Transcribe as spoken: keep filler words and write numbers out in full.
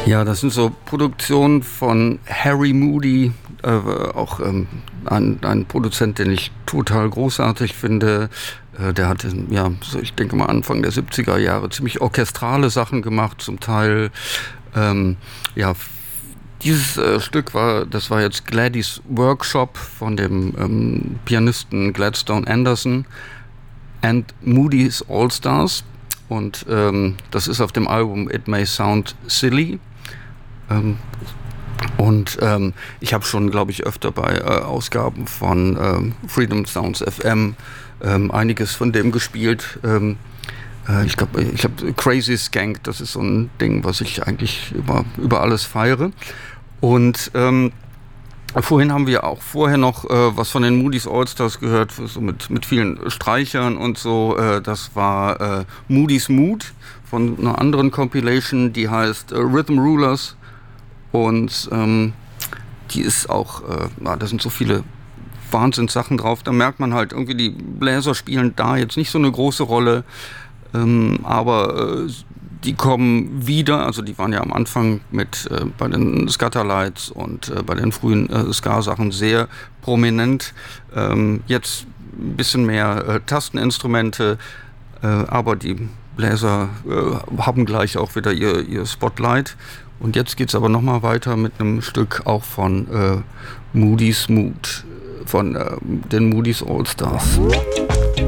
Ja, das sind so Produktionen von Harry Moody, äh, auch ähm, ein, ein Produzent, den ich total großartig finde. Äh, der hat, ja, so ich denke mal Anfang der siebziger Jahre ziemlich orchestrale Sachen gemacht, zum Teil. Ähm, ja, dieses äh, Stück war, das war jetzt Gladys Workshop von dem ähm, Pianisten Gladstone Anderson and Moody's All Stars. Und ähm, das ist auf dem Album It May Sound Silly. Ähm, und ähm, ich habe schon, glaube ich, öfter bei äh, Ausgaben von ähm, Freedom Sounds F M ähm, einiges von dem gespielt. Ähm, äh, ich glaube, ich habe Crazy Skank, das ist so ein Ding, was ich eigentlich über, über alles feiere. Und ähm, vorhin haben wir auch vorher noch äh, was von den Moody's All-Stars gehört, so mit, mit vielen Streichern und so. Äh, das war äh, Moody's Mood von einer anderen Compilation, die heißt äh, Rhythm Rulers. Und ähm, die ist auch, äh, na, da sind so viele Wahnsinnssachen drauf. Da merkt man halt irgendwie, die Bläser spielen da jetzt nicht so eine große Rolle. Ähm, aber äh, die kommen wieder, also die waren ja am Anfang mit äh, bei den Scatterlights und äh, bei den frühen äh, Ska-Sachen sehr prominent. Ähm, jetzt ein bisschen mehr äh, Tasteninstrumente, äh, aber die Bläser äh, haben gleich auch wieder ihr, ihr Spotlight. Und jetzt geht's aber nochmal weiter mit einem Stück auch von äh, Moody's Mood, von äh, den Moody's All Stars.